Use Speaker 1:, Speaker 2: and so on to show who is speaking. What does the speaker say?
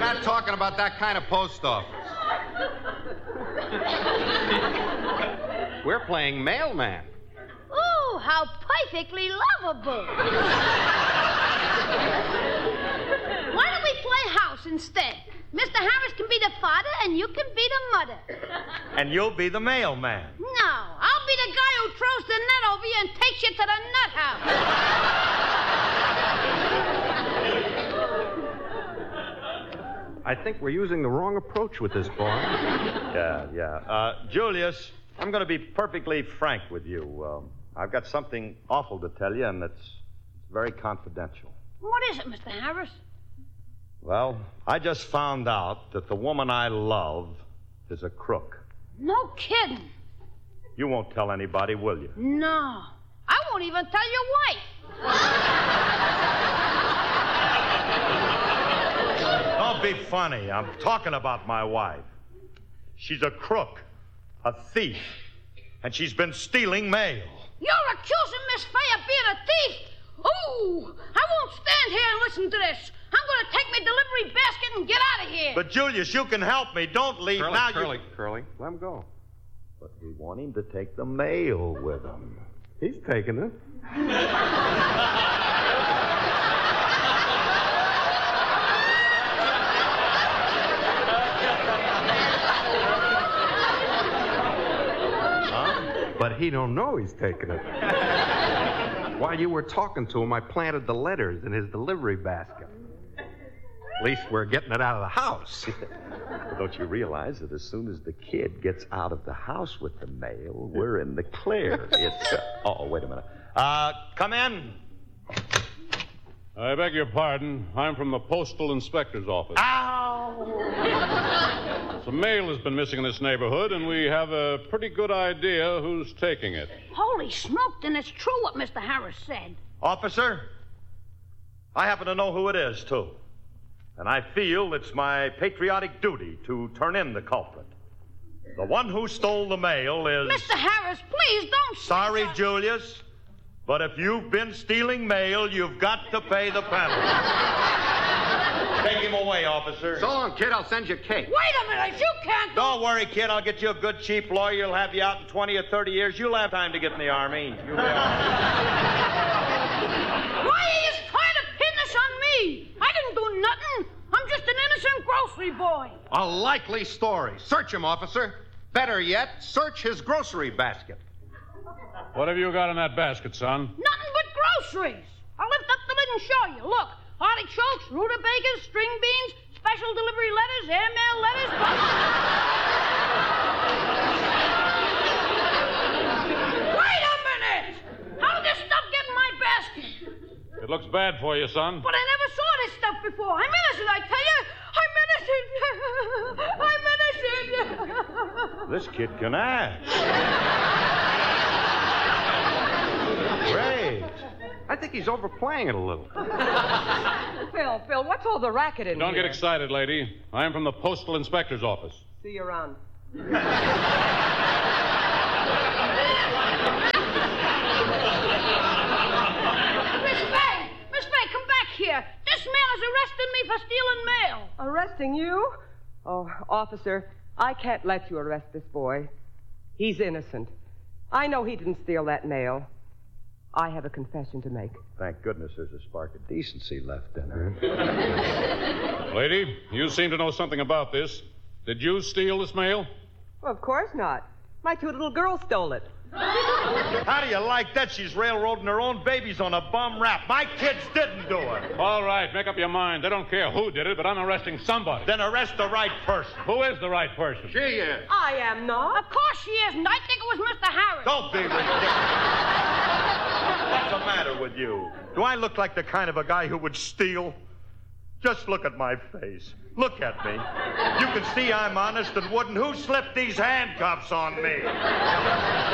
Speaker 1: not talking about that kind of post office. We're playing mailman.
Speaker 2: Ooh, how perfectly lovable. Why don't we play house instead? Mr. Harris can be the father and you can be the mother.
Speaker 3: And you'll be the mailman.
Speaker 2: No, I'll be the guy who throws the net over you and takes you to the nut house.
Speaker 1: I think we're using the wrong approach with this boy.
Speaker 3: Yeah. Julius, I'm going to be perfectly frank with you. I've got something awful to tell you, and it's very confidential.
Speaker 2: What is it, Mr. Harris?
Speaker 3: Well, I just found out that the woman I love is a crook.
Speaker 2: No kidding.
Speaker 3: You won't tell anybody, will you?
Speaker 2: No. I won't even tell your wife.
Speaker 3: Don't be funny. I'm talking about my wife. She's a crook, a thief, and she's been stealing mail.
Speaker 2: You're accusing Miss Fay of being a thief? Ooh, I won't stand here and listen to this. I'm going to take my delivery basket and get out of here.
Speaker 3: But, Julius, you can help me. Don't leave now.
Speaker 1: Curly, let him go.
Speaker 3: But we want him to take the mail with him.
Speaker 1: He's taking it. But he don't know he's taking it. While you were talking to him, I planted the letters in his delivery basket. At least we're getting it out of the house.
Speaker 3: Well, don't you realize that as soon as the kid gets out of the house with the mail, we're in the clear? It's... wait a minute. Come in.
Speaker 4: I beg your pardon. I'm from the Postal Inspector's office.
Speaker 3: Ow!
Speaker 4: Some mail has been missing in this neighborhood, and we have a pretty good idea who's taking it.
Speaker 2: Holy smoke, then it's true what Mr. Harris said.
Speaker 3: Officer, I happen to know who it is, too. And I feel it's my patriotic duty to turn in the culprit. The one who stole the mail is...
Speaker 2: Mr. Harris, please don't say
Speaker 3: Sorry,
Speaker 2: that.
Speaker 3: Julius, but if you've been stealing mail, you've got to pay the penalty. Take him away, officer.
Speaker 1: So long, kid. I'll send you cake.
Speaker 2: Wait a minute. You can't...
Speaker 3: Don't worry, kid. I'll get you a good, cheap lawyer. You'll have you out in 20 or 30 years. You'll have time to get in the Army.
Speaker 2: Why are you trying to pin this on me? I didn't do nothing. I'm just an innocent grocery boy.
Speaker 1: A likely story. Search him, officer. Better yet, search his grocery basket.
Speaker 4: What have you got in that basket, son?
Speaker 2: Nothing but groceries. I'll lift up the lid and show you. Look, artichokes, rutabagas, string beans, special delivery letters, airmail letters. Wait a minute! How did this stuff get in my basket?
Speaker 4: It looks bad for you, son.
Speaker 2: But I never saw this stuff before. I'm innocent, I tell you. I'm innocent.
Speaker 3: This kid can act. Great.
Speaker 1: I think he's overplaying it a little.
Speaker 5: Phil, what's all the racket in here?
Speaker 4: Don't get excited, lady. I'm from the Postal Inspector's office.
Speaker 5: See you around.
Speaker 2: Miss Fay, come back here. This man has arrested me for stealing mail.
Speaker 5: Arresting you? Oh, officer, I can't let you arrest this boy. He's innocent. I know he didn't steal that mail. I have a confession to make.
Speaker 3: Thank goodness there's a spark of decency left in her.
Speaker 4: Lady, you seem to know something about this. Did you steal this mail?
Speaker 5: Well, of course not. My two little girls stole it.
Speaker 3: How do you like that? She's railroading her own babies on a bum rap. My kids didn't do it.
Speaker 4: All right, make up your mind. They don't care who did it, but I'm arresting somebody.
Speaker 3: Then arrest the right person.
Speaker 4: Who is the right person?
Speaker 1: She is.
Speaker 5: I am not.
Speaker 2: Of course she isn't. I think it was Mr. Harris.
Speaker 3: Don't be ridiculous. What's the matter with you? Do I look like the kind of a guy who would steal? Just look at my face. Look at me. You can see I'm honest and wouldn't. Who slipped these handcuffs on me?